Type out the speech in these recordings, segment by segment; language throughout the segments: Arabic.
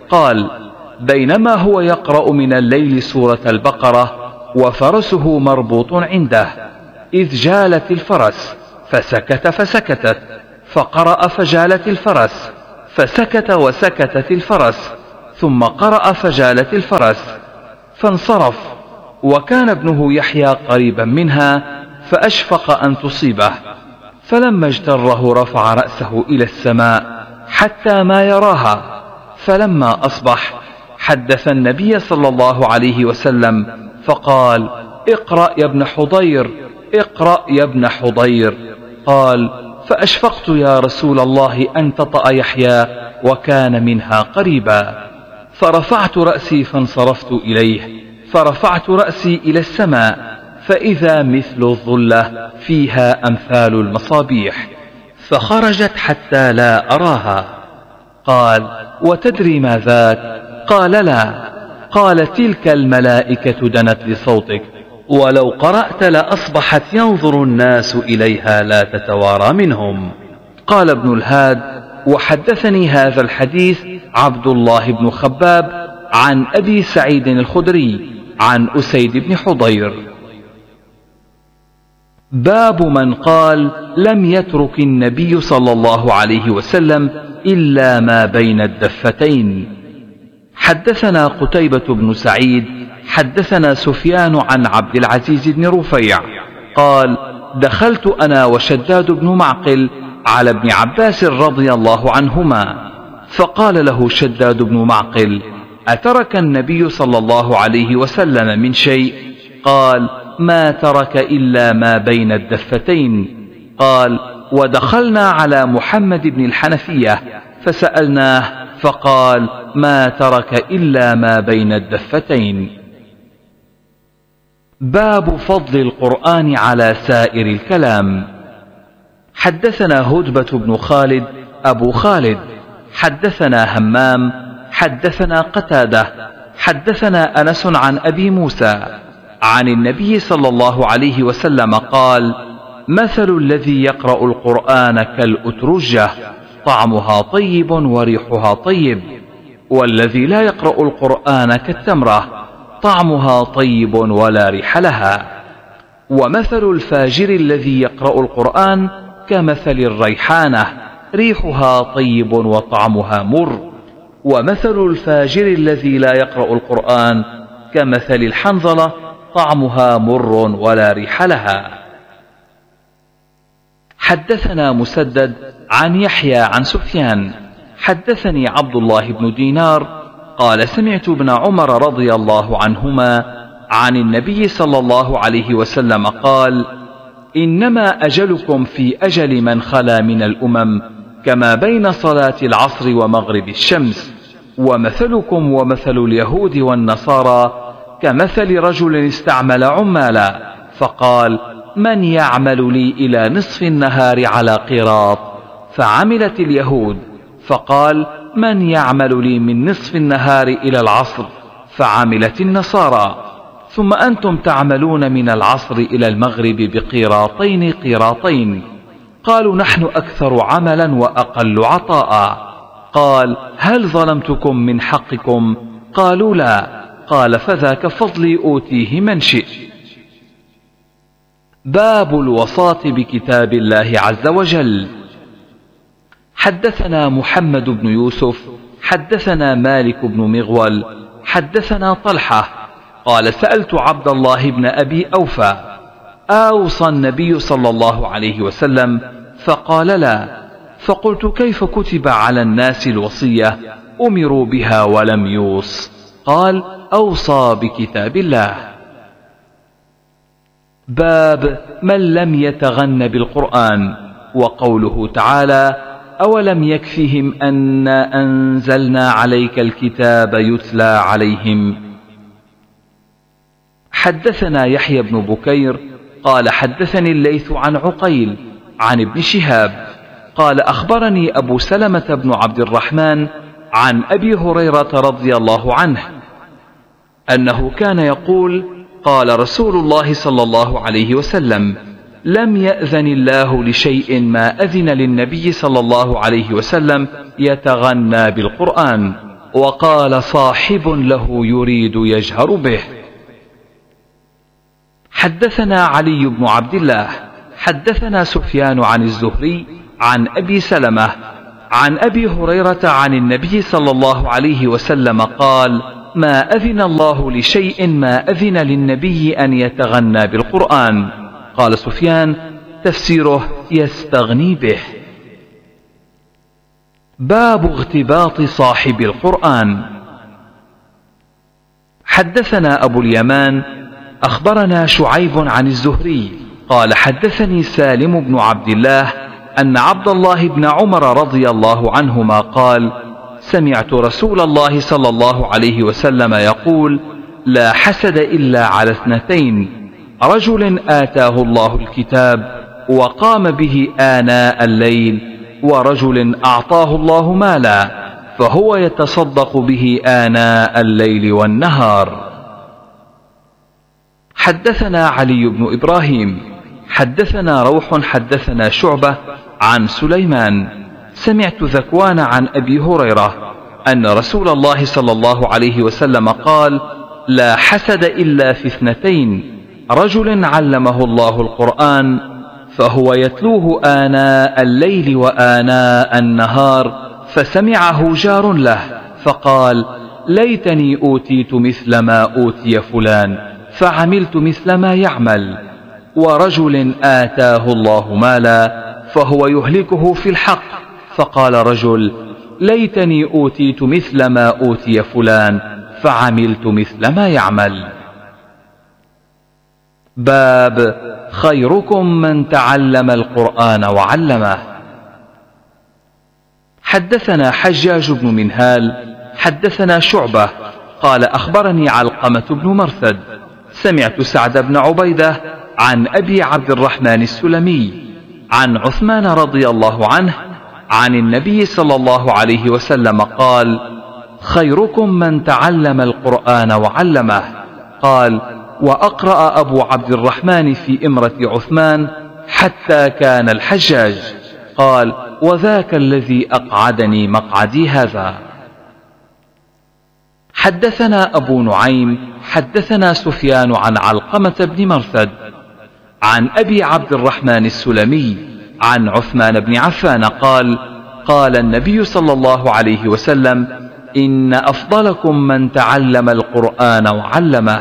قال: بينما هو يقرأ من الليل سورة البقرة وفرسه مربوط عنده، إذ جالت الفرس فسكت فسكتت، فقرأ فجالت الفرس، فسكت وسكتت الفرس، ثم قرأ فجالت الفرس، فانصرف، وكان ابنه يحيى قريبا منها فأشفق أن تصيبه، فلما اجتره رفع رأسه إلى السماء حتى ما يراها، فلما أصبح حدث النبي صلى الله عليه وسلم فقال: اقرأ يا ابن حضير، اقرأ يا ابن حضير. قال: فأشفقت يا رسول الله أن تطأ يحيى وكان منها قريبا، فرفعت رأسي فانصرفت إليه، فرفعت رأسي إلى السماء فإذا مثل الظلة فيها أمثال المصابيح، فخرجت حتى لا أراها. قال: وتدري ما ذاك؟ قال: لا. قال: تلك الملائكة دنت لصوتك، ولو قرأت لأصبحت ينظر الناس إليها لا تتوارى منهم. قال ابن الهاد: وحدثني هذا الحديث عبد الله بن خباب عن أبي سعيد الخدري عن أسيد بن حضير. باب من قال: لم يترك النبي صلى الله عليه وسلم إلا ما بين الدفتين. حدثنا قتيبة بن سعيد حدثنا سفيان عن عبد العزيز بن رفيع قال: دخلت أنا وشداد بن معقل على ابن عباس رضي الله عنهما، فقال له شداد بن معقل: أترك النبي صلى الله عليه وسلم من شيء؟ قال: ما ترك إلا ما بين الدفتين. قال: ودخلنا على محمد بن الحنفية فسألناه فقال: ما ترك إلا ما بين الدفتين. باب فضل القرآن على سائر الكلام. حدثنا هدبة بن خالد أبو خالد حدثنا همام حدثنا قتادة حدثنا أنس عن أبي موسى عن النبي صلى الله عليه وسلم قال: مثل الذي يقرأ القرآن كالأترجة، طعمها طيب وريحها طيب، والذي لا يقرأ القرآن كالتمرة، طعمها طيب ولا ريح لها. ومثل الفاجر الذي يقرأ القرآن كمثل الريحانة، ريحها طيب وطعمها مر. ومثل الفاجر الذي لا يقرأ القرآن كمثل الحنظلة، طعمها مر ولا ريح لها. حدثنا مسدد عن يحيى عن سفيان حدثني عبد الله بن دينار قال: سمعت ابن عمر رضي الله عنهما عن النبي صلى الله عليه وسلم قال: إنما أجلكم في أجل من خلا من الأمم كما بين صلاة العصر ومغرب الشمس، ومثلكم ومثل اليهود والنصارى كمثل رجل استعمل عمالا فقال: من يعمل لي إلى نصف النهار على قيراط؟ فعملت اليهود. فقال: من يعمل لي من نصف النهار إلى العصر؟ فعملت النصارى. ثم أنتم تعملون من العصر إلى المغرب بقيراطين قيراطين. قالوا: نحن أكثر عملا وأقل عطاء. قال: هل ظلمتكم من حقكم؟ قالوا: لا. قال: فذاك فضلي أوتيه من شئت. باب الوصاة بكتاب الله عز وجل. حدثنا محمد بن يوسف حدثنا مالك بن مغول حدثنا طلحة قال: سألت عبد الله بن أبي أوفى: أوصى النبي صلى الله عليه وسلم؟ فقال: لا. فقلت: كيف كتب على الناس الوصية أمروا بها ولم يوص؟ قال: أوصى بكتاب الله. باب من لم يتغن بالقرآن، وقوله تعالى: أولم يكفهم أنا أنزلنا عليك الكتاب يتلى عليهم. حدثنا يحيى بن بكير قال: حدثني الليث عن عقيل عن ابن شهاب قال: أخبرني أبو سلمة بن عبد الرحمن عن أبي هريرة رضي الله عنه أنه كان يقول: قال رسول الله صلى الله عليه وسلم: لم يأذن الله لشيء ما أذن للنبي صلى الله عليه وسلم يتغنى بالقرآن. وقال صاحب له يريد يجهر به. حدثنا علي بن عبد الله حدثنا سفيان عن الزهري عن أبي سلمة عن أبي هريرة عن النبي صلى الله عليه وسلم قال: ما أذن الله لشيء ما أذن للنبي أن يتغنى بالقرآن. قال سفيان: تفسيره يستغني به. باب اغتباط صاحب القرآن. حدثنا أبو اليمان أخبرنا شعيب عن الزهري قال: حدثني سالم بن عبد الله أن عبد الله بن عمر رضي الله عنهما قال: سمعت رسول الله صلى الله عليه وسلم يقول: لا حسد إلا على اثنتين: رجل آتاه الله الكتاب وقام به آناء الليل، ورجل أعطاه الله مالا فهو يتصدق به آناء الليل والنهار. حدثنا علي بن إبراهيم حدثنا روح حدثنا شعبة عن سليمان سمعت ذكوان عن أبي هريرة أن رسول الله صلى الله عليه وسلم قال: لا حسد إلا في اثنتين: رجل علمه الله القرآن فهو يتلوه آناء الليل وآناء النهار فسمعه جار له فقال: ليتني أوتيت مثل ما أوتي فلان فعملت مثل ما يعمل. ورجل آتاه الله مالا فهو يهلكه في الحق فقال رجل: ليتني أوتيت مثل ما أوتي فلان فعملت مثل ما يعمل. باب خيركم من تعلم القرآن وعلمه. حدثنا حجاج بن منهال حدثنا شعبة قال: أخبرني علقمة بن مرثد سمعت سعد بن عبيدة عن أبي عبد الرحمن السلمي عن عثمان رضي الله عنه عن النبي صلى الله عليه وسلم قال: خيركم من تعلم القرآن وعلمه. قال: وأقرأ أبو عبد الرحمن في إمرة عثمان حتى كان الحجاج. قال: وذاك الذي أقعدني مقعدي هذا. حدثنا أبو نعيم حدثنا سفيان عن علقمة بن مرثد عن أبي عبد الرحمن السلمي عن عثمان بن عفان قال: قال النبي صلى الله عليه وسلم: إن أفضلكم من تعلم القرآن وعلمه.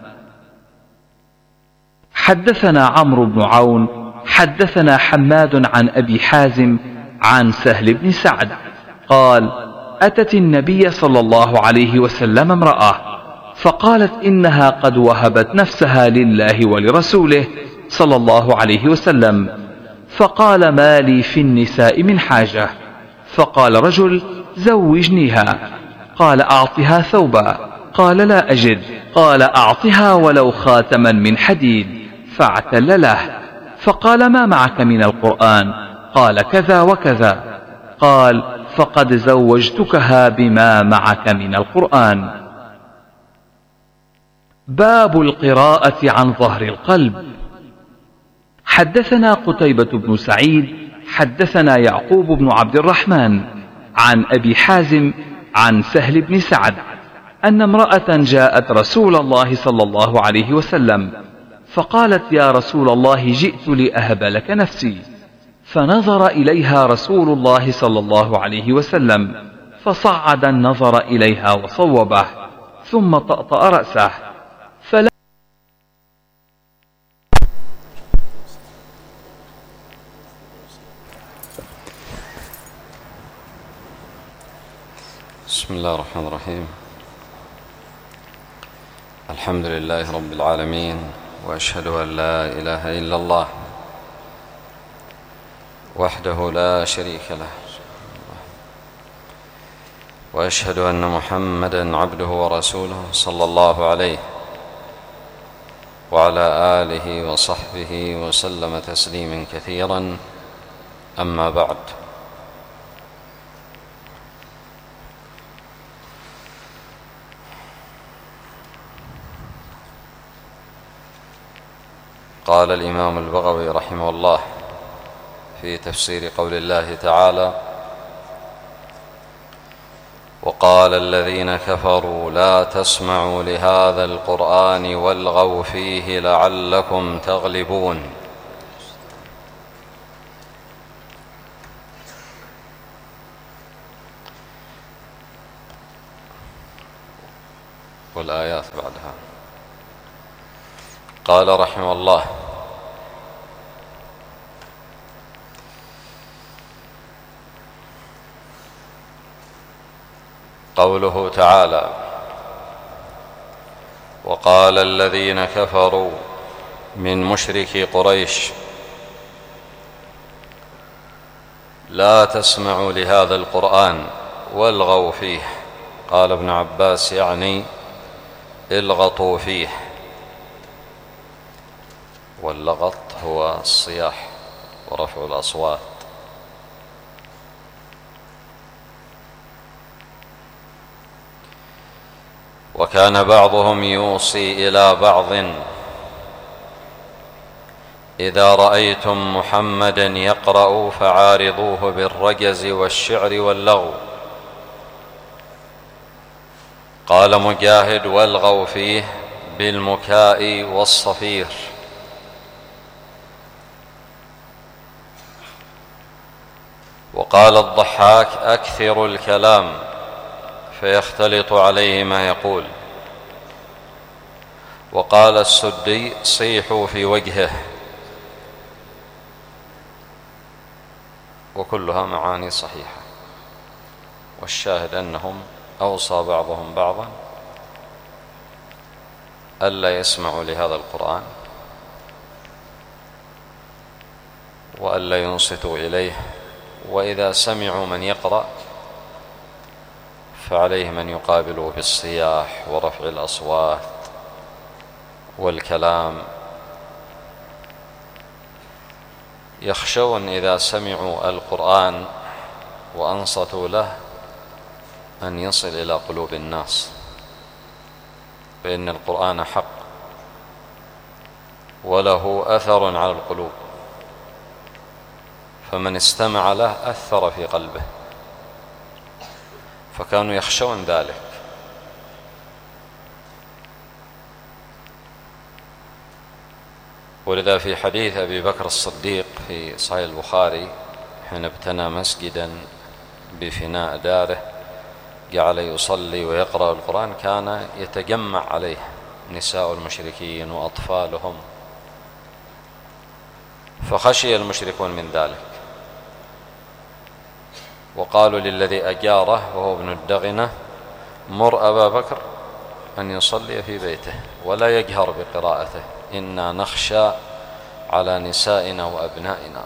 حدثنا عمرو بن عون حدثنا حماد عن أبي حازم عن سهل بن سعد قال: أتت النبي صلى الله عليه وسلم امرأة فقالت إنها قد وهبت نفسها لله ولرسوله صلى الله عليه وسلم، فقال: ما لي في النساء من حاجة. فقال رجل: زوجنيها. قال: أعطها ثوبا. قال: لا أجد. قال: أعطها ولو خاتما من حديد. فاعتل له. فقال: ما معك من القرآن؟ قال: كذا وكذا. قال: فقد زوجتكها بما معك من القرآن. باب القراءة عن ظهر القلب. حدثنا قتيبة بن سعيد حدثنا يعقوب بن عبد الرحمن عن أبي حازم عن سهل بن سعد أن امرأة جاءت رسول الله صلى الله عليه وسلم فقالت: يا رسول الله، جئت لأهب لك نفسي. فنظر إليها رسول الله صلى الله عليه وسلم فصعد النظر إليها وصوبه ثم طأطأ رأسه فلا. بسم الله الرحمن الرحيم. الحمد لله رب العالمين، وأشهد أن لا إله إلا الله وحده لا شريك له، وأشهد أن محمدًا عبده ورسوله صلى الله عليه وعلى آله وصحبه وسلم تسليمًا كثيرًا. أما بعد، قال الإمام البغوي رحمه الله في تفسير قول الله تعالى: وقال وقال الذين كفروا لا تسمعوا لهذا القرآن والغوا فيه لعلكم تغلبون. والآيات بعدها. قال رحمه الله: قوله تعالى: وقال الذين كفروا من مشركي قريش لا تسمعوا لهذا القرآن والغوا فيه. قال ابن عباس يعني الغطوا فيه، واللغط هو الصياح ورفع الأصوات. وكان بعضهم يوصي إلى بعض: إذا رأيتم محمدا يقرأ فعارضوه بالرجز والشعر واللغو. قال مجاهد: والغوا فيه بالمكاء والصفير. وقال الضحاك: أكثر الكلام فيختلط عليه ما يقول. وقال السدي: صيحوا في وجهه. وكلها معاني صحيحة، والشاهد أنهم أوصى بعضهم بعضا ألا يسمعوا لهذا القرآن وألا ينصتوا إليه، وإذا سمعوا من يقرأ فعليهم أن يقابلوا بالصياح ورفع الأصوات والكلام. يخشون إذا سمعوا القرآن وأنصتوا له أن يصل إلى قلوب الناس، فإن القرآن حق وله أثر على القلوب، فمن استمع له أثر في قلبه، فكانوا يخشون ذلك. ولذا في حديث أبي بكر الصديق في صحيح البخاري حين ابتنى مسجدا بفناء داره جعل يصلي ويقرأ القرآن، كان يتجمع عليه نساء المشركين وأطفالهم، فخشي المشركون من ذلك، وقالوا للذي أجاره وهو ابن الدغنة: مر أبا بكر أن يصلي في بيته ولا يجهر بقراءته، إنا نخشى على نسائنا وأبنائنا.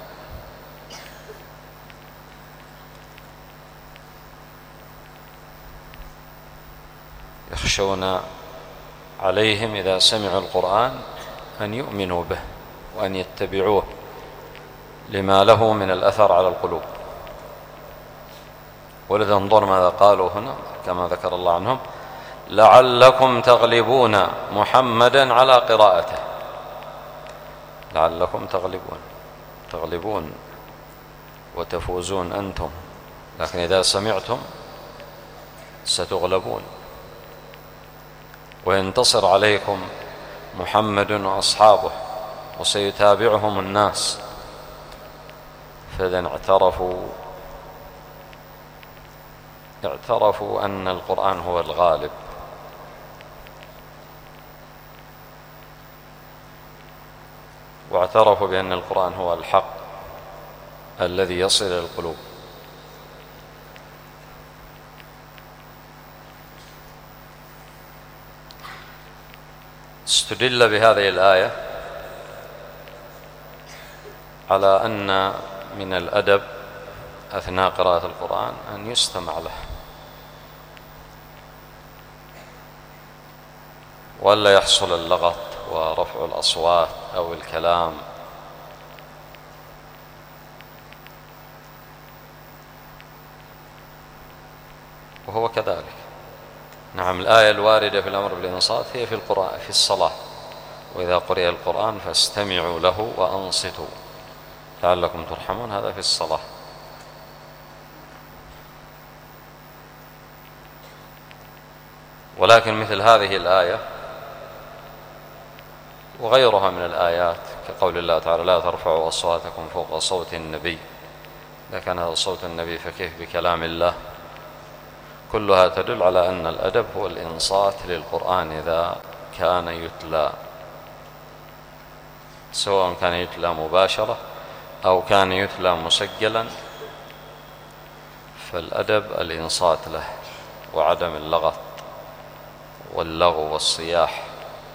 يخشون عليهم إذا سمعوا القرآن أن يؤمنوا به وأن يتبعوه لما له من الأثر على القلوب. ولذا انظر ماذا قالوا هنا كما ذكر الله عنهم: لعلكم تغلبون محمدا على قراءته. لعلكم تغلبون وتفوزون أنتم، لكن إذا سمعتم ستغلبون وينتصر عليكم محمد وأصحابه وسيتابعهم الناس. فإذا اعترفوا أن القرآن هو الغالب، واعترفوا بأن القرآن هو الحق الذي يصل إلى القلوب. استدل بهذه الآية على أن من الأدب أثناء قراءة القرآن أن يستمع له ولا يحصل اللغط ورفع الأصوات أو الكلام. وهو كذلك. نعم، الآية الواردة في الأمر بالإنصات هي في القرآن في الصلاة: وإذا قرئ القرآن فاستمعوا له وأنصتوا لعلكم ترحمون. هذا في الصلاة. ولكن مثل هذه الآية وغيرها من الآيات كقول الله تعالى لا ترفعوا أصواتكم فوق صوت النبي، إذا كان هذا صوت النبي فكيف بكلام الله؟ كلها تدل على أن الأدب هو الإنصات للقرآن إذا كان يتلى، سواء كان يتلى مباشرة أو كان يتلى مسجلا، فالأدب الإنصات له وعدم اللغط واللغو والصياح.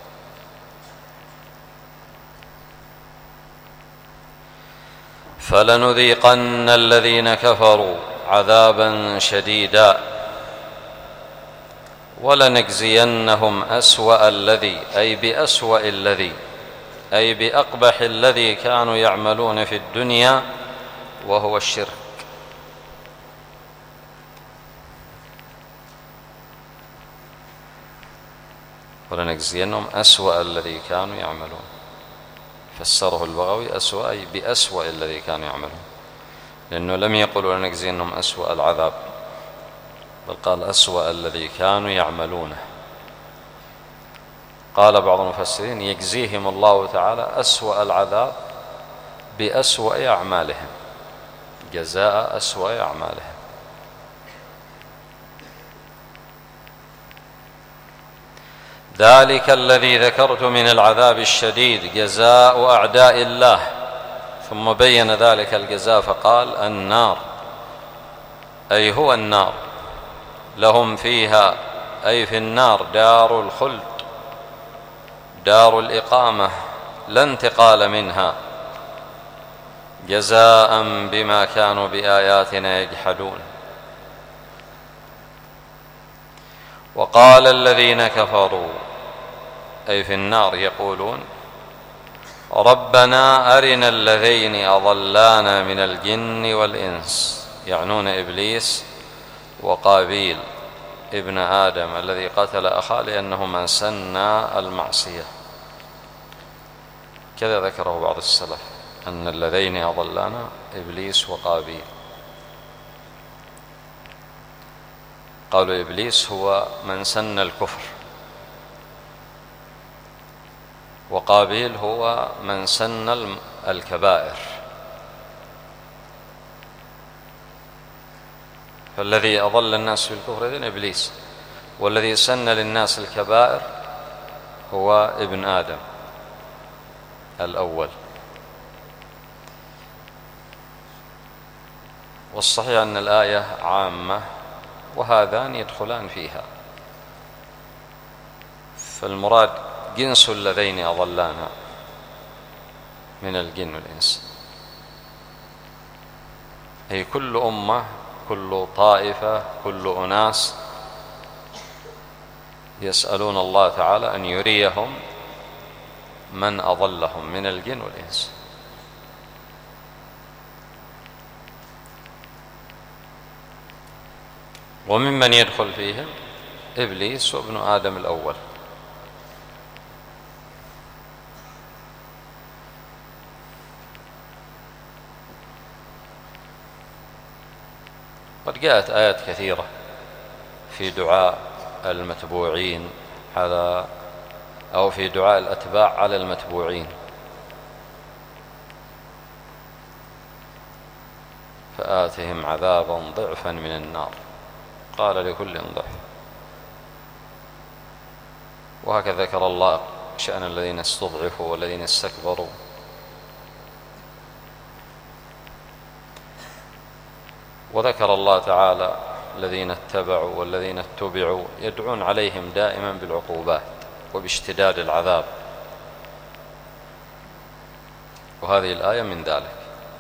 فلنذيقن الذين كفروا عذابا شديدا ولنجزينهم أسوأ الذي أي بأقبح الذي كانوا يعملون في الدنيا وهو الشرك. ولنجزينهم أسوأ الذي كانوا يعملون، فسره البغوي أسوأ أي بأسوأ الذي كانوا يعملون، لأنه لم يقل ولنجزينهم أسوأ العذاب، بل قال أسوأ الذي كانوا يعملونه. قال بعض المفسرين يجزيهم الله تعالى أسوأ العذاب بأسوأ أعمالهم، جزاء أسوأ أعمالهم. ذلك الذي ذكرت من العذاب الشديد جزاء أعداء الله، ثم بين ذلك الجزاء فقال النار، أي هو النار، لهم فيها أي في النار دار الخلد، دار الإقامة لا انتقال منها، جزاء بما كانوا بآياتنا يجحدون. وقال الذين كفروا أي في النار يقولون ربنا أرنا الذين أضلانا من الجن والإنس، يعنون إبليس وقابيل ابن آدم الذي قتل أخاه لأنه من سنى المعصية، كذا ذكره بعض السلف أن الذين أضلانا إبليس وقابيل. قالوا إبليس هو من سن الكفر، وقابيل هو من سن الكبائر، فالذي أضل الناس في الكفر إذن إبليس، والذي سن للناس الكبائر هو ابن آدم الأول. والصحيح أن الآية عامة وهذان يدخلان فيها، فالمراد جنس الذين أضلانا من الجن والإنس، هي كل أمة، كل طائفة، كل أناس يسألون الله تعالى أن يريهم من أضلهم من الجن والإنس. وممن يدخل فيهم إبليس وابن آدم الأول. قد جاءت آيات كثيرة في دعاء المتبوعين على أو في دعاء الأتباع على المتبوعين، فآتهم عذابا ضعفا من النار، قال لكل ضعف. وهكذا ذكر الله شأن الذين استضعفوا والذين استكبروا. وذكر الله تعالى الذين اتبعوا والذين اتبعوا يدعون عليهم دائما بالعقوبات وباشتداد العذاب، وهذه الآية من ذلك.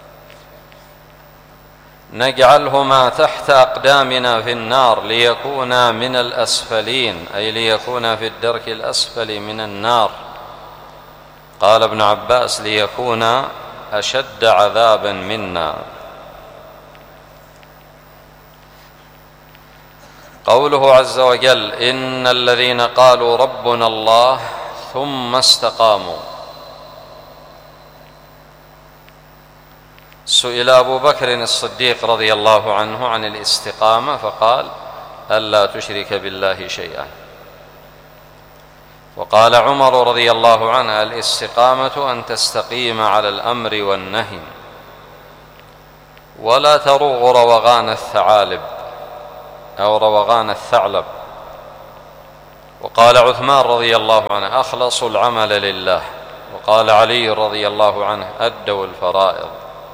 نجعلهما تحت أقدامنا في النار ليكونا من الأسفلين، أي ليكونا في الدرك الأسفل من النار. قال ابن عباس ليكونا أشد عذابا منا. قوله عز وجل إن الذين قالوا ربنا الله ثم استقاموا. سئل أبو بكر الصديق رضي الله عنه عن الاستقامة فقال ألا تشرك بالله شيئا، وقال عمر رضي الله عنه: الاستقامة أن تستقيم على الأمر والنهي ولا تروغ روغان الثعالب أو روغان الثعلب. وقال عثمان رضي الله عنه: أخلصوا العمل لله. وقال علي رضي الله عنه: أدوا الفرائض.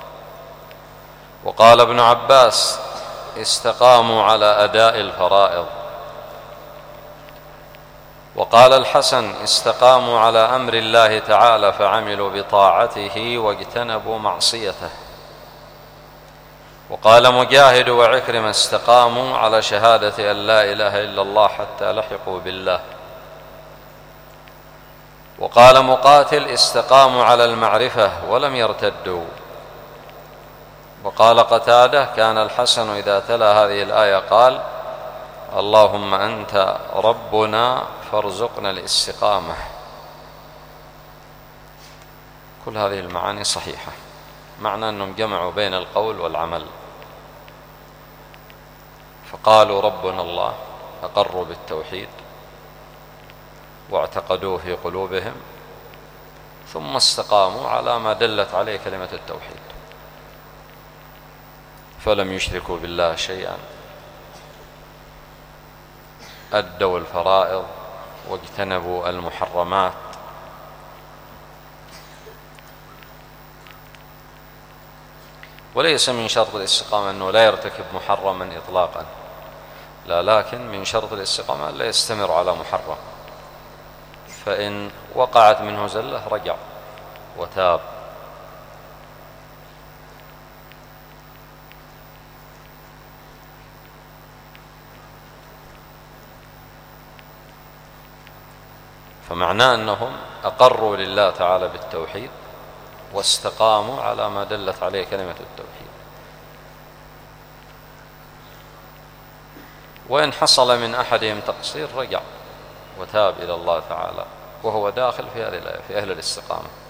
وقال ابن عباس: استقاموا على أداء الفرائض. وقال الحسن: استقاموا على أمر الله تعالى فعملوا بطاعته واجتنبوا معصيته. وقال مجاهد وعكرمة: استقاموا على شهادة أن لا إله إلا الله حتى لحقوا بالله. وقال مقاتل: استقاموا على المعرفة ولم يرتدوا. وقال قتادة: كان الحسن إذا تلا هذه الآية قال: اللهم أنت ربنا فارزقنا الاستقامة. كل هذه المعاني صحيحة، معنى أنهم جمعوا بين القول والعمل، فقالوا ربنا الله، أقروا بالتوحيد واعتقدوه في قلوبهم، ثم استقاموا على ما دلت عليه كلمة التوحيد، فلم يشركوا بالله شيئا، أدوا الفرائض واجتنبوا المحرمات. وليس من شرط الاستقامة أنه لا يرتكب محرما إطلاقا، لا، لكن من شرط الاستقامة لا يستمر على محرم، فإن وقعت منه زلة رجع وتاب. فمعناه أنهم أقروا لله تعالى بالتوحيد واستقاموا على ما دلت عليه كلمة التوحيد. وإن حصل من أحدهم تقصير رجع وتاب إلى الله تعالى، وهو داخل في هذه الآية في أهل الاستقامة.